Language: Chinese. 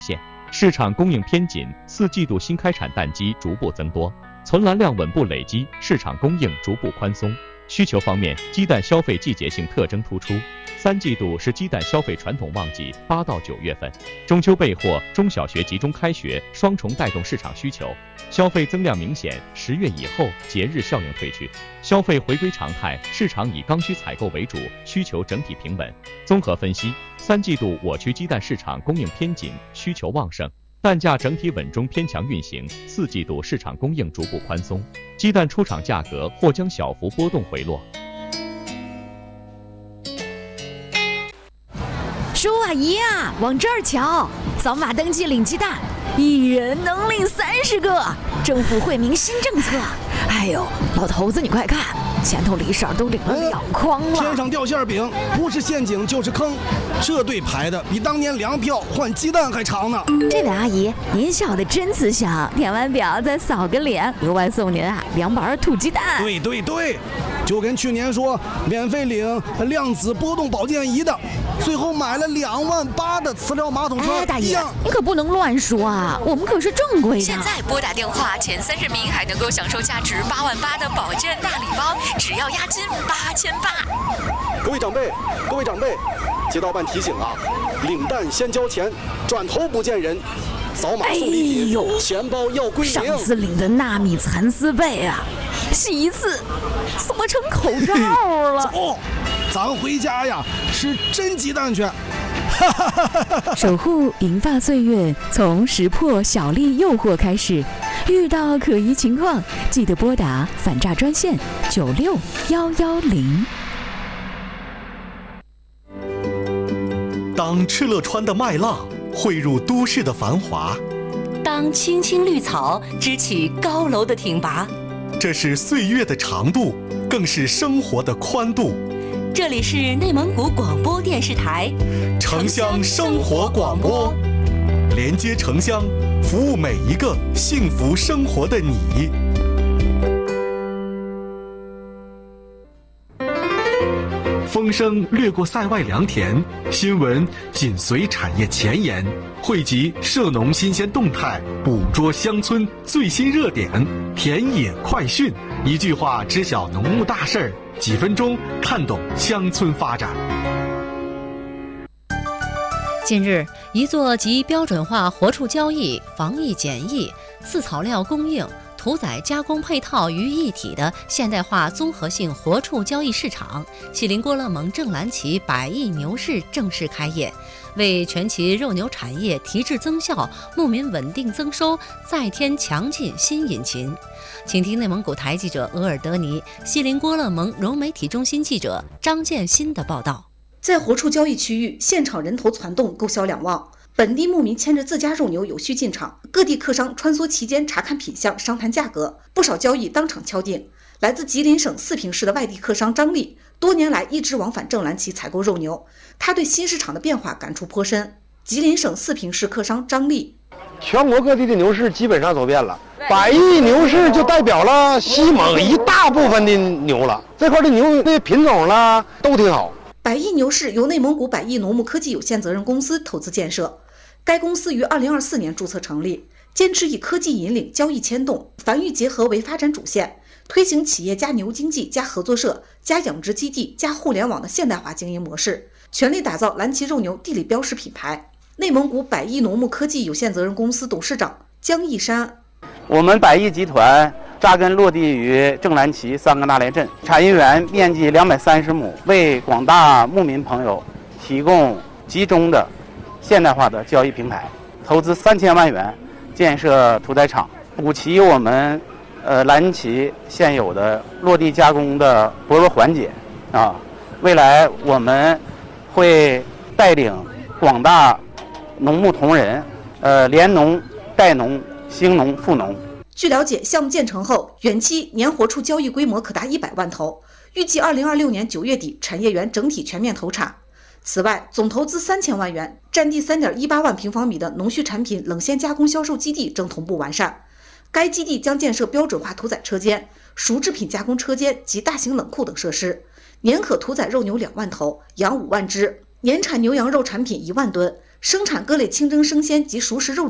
现，市场供应偏紧，4季度新开产蛋鸡逐步增多，存栏量稳步累积，市场供应逐步宽松。需求方面，鸡蛋消费季节性特征突出，3季度是鸡蛋消费传统旺季，8到9月份，中秋备货、中小学集中开学，双重带动市场需求，消费增量明显。10月以后，节日效应退去，消费回归常态，市场以刚需采购为主，需求整体平稳。综合分析，3季度我区鸡蛋市场供应偏紧，需求旺盛，蛋价整体稳中偏强运行，4季度市场供应逐步宽松，鸡蛋出厂价格或将小幅波动回落。 叔啊姨啊，往这儿瞧，扫码登记领鸡蛋，1人能领30个，政府惠民新政策。哎呦，老头子你快看，前头李婶都领了2筐了。 天上掉馅饼，不是陷阱就是坑，这队排的比当年粮票换鸡蛋还长呢。 这位阿姨，您小的真慈祥，填完表再扫个脸，额外送您2板土鸡蛋。 对对对，就跟去年说免费领量子波动保健仪的，最后买了2万8的磁疗马桶刷。 大爷，你可不能乱说啊，我们可是正规的。 现在拨打电话前30名还能够享受价值8万8的保健大礼包，只要押金8800。 各位长辈，街道办提醒啊，领蛋先交钱，转头不见人。扫码送礼品，钱包要归零。 上次领的纳米蚕丝被啊，洗一次怎么成口罩了？ 走，咱回家呀，吃真鸡蛋去。 守护银发岁月，从识破小利诱惑开始。遇到可疑情况，记得拨打反诈专线96110。 当敕勒川的麦浪汇入都市的繁华， 当青青绿草支起高楼的挺拔， 这是岁月的长度，更是生活的宽度。 这里是内蒙古广播电视台城乡生活广播，连接城乡，服务每一个幸福生活的你。风声掠过塞外良田，新闻紧随产业前沿，汇集涉农新鲜动态，捕捉乡村最新热点，田野快讯，一句话知晓农牧大事儿，几分钟看懂乡村发展。 近日，一座集标准化活畜交易、防疫检疫、饲草料供应、屠宰加工配套于一体的现代化综合性活畜交易市场——锡林郭勒盟正蓝旗百亿牛市正式开业，为全旗肉牛产业提质增效、牧民稳定增收再添强劲新引擎。请听内蒙古台记者额尔德尼、锡林郭勒盟融媒体中心记者张建新的报道。 在活畜交易区域，现场人头攒动，购销两旺。本地牧民牵着自家肉牛有序进场，各地客商穿梭其间查看品相，商谈价格，不少交易当场敲定。来自吉林省四平市的外地客商张丽，多年来一直往返正蓝旗采购肉牛，他对新市场的变化感触颇深。吉林省四平市客商张丽： 全国各地的牛市基本上走遍了，百亿牛市就代表了西蒙一大部分的牛了，这块的牛的品种啦都挺好。 百亿牛市由内蒙古百亿农牧科技有限责任公司投资建设，该公司于2024年注册成立，坚持以科技引领、交易牵动、繁育结合为发展主线，推行企业加牛经济加合作社加养殖基地加互联网的现代化经营模式，全力打造蓝旗肉牛地理标识品牌。内蒙古百亿农牧科技有限责任公司董事长江义山： 我们百亿集团扎根落地于正蓝旗3个大连镇，产业园面积230亩，为广大牧民朋友提供集中的现代化的交易平台，投资3000万元建设屠宰场，补齐我们蓝旗现有的落地加工的薄弱环节啊。未来我们会带领广大农牧同仁，联农、带农、兴农、富农。 据了解，项目建成后，远期年活畜交易规模可达100万头，预计2026年9月底产业园整体全面投产。此外，总投资3000万元，占地3.18万平方米的农畜产品冷鲜加工销售基地正同步完善。该基地将建设标准化屠宰车间、熟制品加工车间及大型冷库等设施，年可屠宰肉牛2万头，羊5万只，年产牛羊肉产品1万吨， 生产各类清蒸生鲜及熟食肉